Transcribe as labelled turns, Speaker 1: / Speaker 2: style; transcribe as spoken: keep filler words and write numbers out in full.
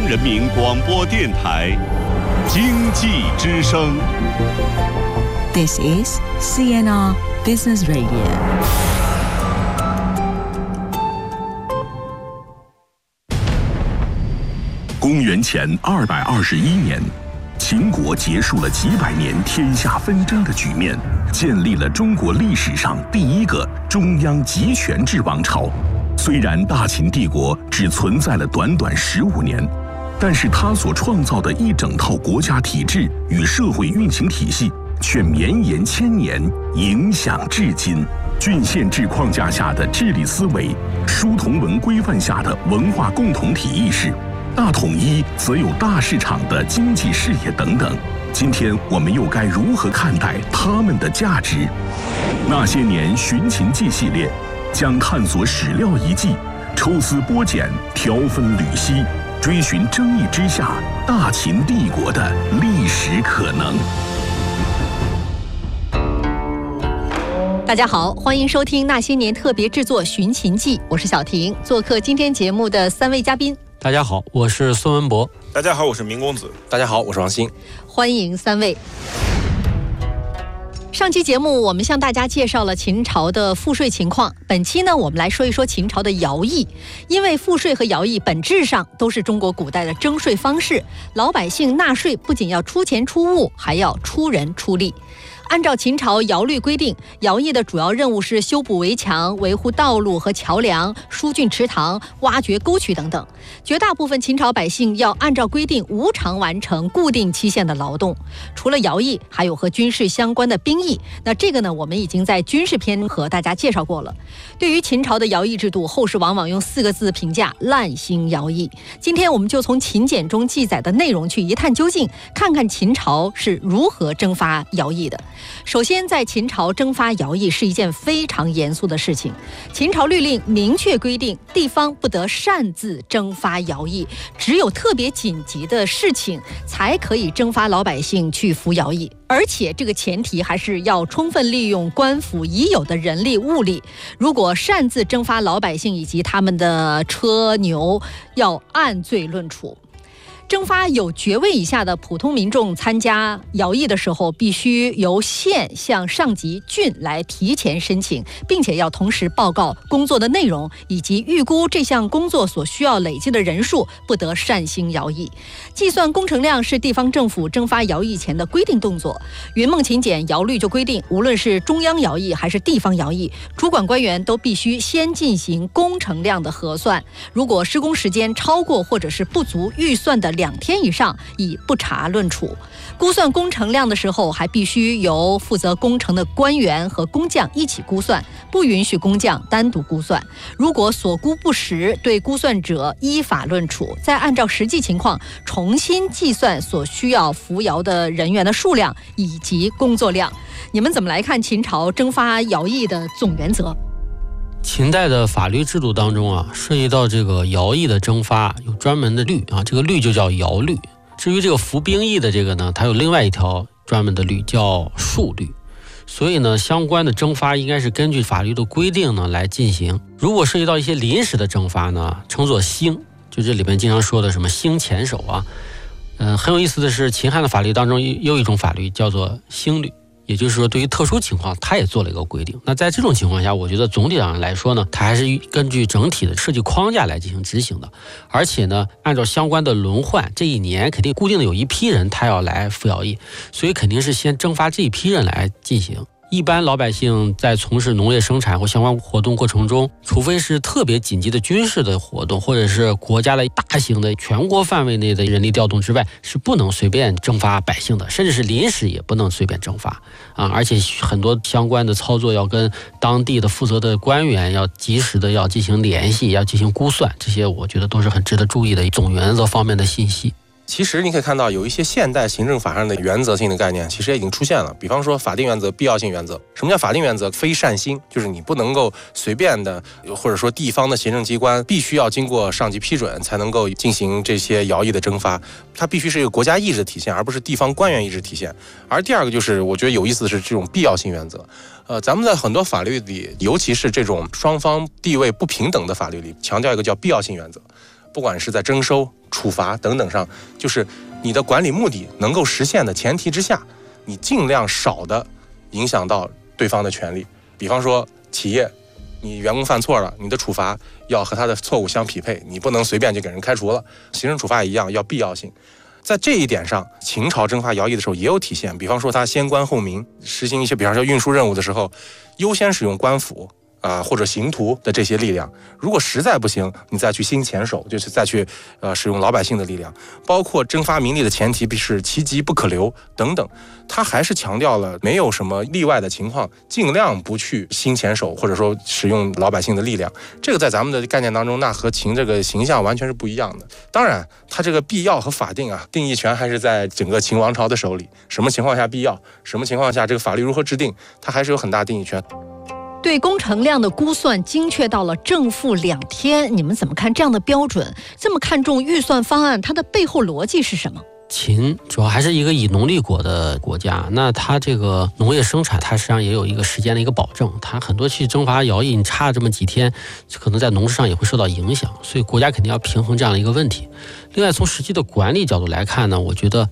Speaker 1: 人民广播电台经济之声。
Speaker 2: This is C N R Business Radio。
Speaker 3: 公元前二百二十一年，秦国结束了几百年天下纷争的局面，建立了中国历史上第一个中央集权制王朝。虽然大秦帝国只存在了短短十五年，但是它所创造的一整套国家体制与社会运行体系却绵延千年，影响至今。郡县制框架下的治理思维，书同文规范下的文化共同体意识，大统一则有大市场的经济视野等等。今天我们又该如何看待他们的价值？那些年寻秦记系列将探索史料遗迹，抽丝剥茧，挑分缕析，追寻争议之下大秦帝国的历史可能。
Speaker 4: 大家好，欢迎收听那些年特别制作《寻秦记》，我是小婷。做客今天节目的三位嘉宾，
Speaker 5: 大家好，我是孙文博。
Speaker 6: 大家好，我是明公子。
Speaker 7: 大家好，我是王鑫。
Speaker 4: 欢迎三位。上期节目我们向大家介绍了秦朝的赋税情况，本期呢我们来说一说秦朝的徭役。因为赋税和徭役本质上都是中国古代的征税方式，老百姓纳税不仅要出钱出物，还要出人出力。按照秦朝徭律规定，徭役的主要任务是修补围墙、维护道路和桥梁、疏浚池塘、挖掘沟渠等等。绝大部分秦朝百姓要按照规定无偿完成固定期限的劳动。除了徭役，还有和军事相关的兵役。那这个呢，我们已经在军事篇和大家介绍过了。对于秦朝的徭役制度，后世往往用四个字评价：滥行徭役。今天我们就从秦简中记载的内容去一探究竟，看看秦朝是如何征发徭役的。首先，在秦朝征发徭役是一件非常严肃的事情。秦朝律令明确规定，地方不得擅自征发徭役，只有特别紧急的事情才可以征发老百姓去服徭役。而且这个前提还是要充分利用官府已有的人力物力。如果擅自征发老百姓以及他们的车牛，要按罪论处。征发有爵位以下的普通民众参加徭役的时候，必须由县向上级郡来提前申请，并且要同时报告工作的内容以及预估这项工作所需要累积的人数，不得擅行徭役。计算工程量是地方政府征发徭役前的规定动作。云梦秦简徭律就规定，无论是中央徭役还是地方徭役，主管官员都必须先进行工程量的核算，如果施工时间超过或者是不足预算的两天以上，以不查论处。估算工程量的时候，还必须由负责工程的官员和工匠一起估算，不允许工匠单独估算。如果所估不实，对估算者依法论处，再按照实际情况重新计算所需要服徭的人员的数量以及工作量。你们怎么来看秦朝征发徭役的总原则？
Speaker 5: 秦代的法律制度当中啊，涉及到这个徭役的征发有专门的律啊，这个律就叫徭律。至于这个服兵役的这个呢，它有另外一条专门的律叫戍律。所以呢，相关的征发应该是根据法律的规定呢来进行。如果涉及到一些临时的征发呢，称作兴，就这里面经常说的什么兴前手啊。嗯、呃，很有意思的是，秦汉的法律当中又有一种法律叫做兴律。也就是说，对于特殊情况，它也做了一个规定。那在这种情况下，我觉得总体上来说呢，它还是根据整体的设计框架来进行执行的。而且呢，按照相关的轮换，这一年肯定固定的有一批人他要来服徭役，所以肯定是先征发这一批人来进行。一般老百姓在从事农业生产或相关活动过程中，除非是特别紧急的军事的活动，或者是国家的大型的全国范围内的人力调动之外，是不能随便征发百姓的，甚至是临时也不能随便征发啊！而且很多相关的操作要跟当地的负责的官员要及时的要进行联系，要进行估算，这些我觉得都是很值得注意的总原则方面的信息。
Speaker 7: 其实你可以看到有一些现代行政法上的原则性的概念其实也已经出现了，比方说法定原则、必要性原则。什么叫法定原则？非善心，就是你不能够随便的，或者说地方的行政机关必须要经过上级批准才能够进行这些徭役的征发，它必须是一个国家意志的体现，而不是地方官员意志体现。而第二个就是我觉得有意思的是这种必要性原则。呃，咱们在很多法律里，尤其是这种双方地位不平等的法律里，强调一个叫必要性原则。不管是在征收、 处罚等等上，就是你的管理目的能够实现的前提之下，你尽量少的影响到对方的权利。比方说企业，你员工犯错了，你的处罚要和他的错误相匹配，你不能随便就给人开除了。行政处罚也一样，要必要性。在这一点上，秦朝征发徭役的时候也有体现。比方说他先官后民，实行一些比方说运输任务的时候，优先使用官府啊、呃、或者刑徒的这些力量。如果实在不行，你再去兴遣守，就是再去呃使用老百姓的力量。包括征发民力的前提是其疾不可留等等，他还是强调了没有什么例外的情况，尽量不去兴遣守或者说使用老百姓的力量。这个在咱们的概念当中，那和秦这个形象完全是不一样的。当然，他这个必要和法定啊，定义权还是在整个秦王朝的手里。什么情况下必要，什么情况下这个法律如何制定，它还是有很大定义权。
Speaker 4: 对工程量的估算精确到了正负两天，你们怎么看这样的标准？这么看重预算方案，它的背后逻辑是什么？
Speaker 5: 秦主要还是一个以农立国的国家，那它这个农业生产，它实际上也有一个时间的一个保证，它很多去征发徭役，你差这么几天，可能在农事上也会受到影响，所以国家肯定要平衡这样的一个问题。另外，从实际的管理角度来看呢，我觉得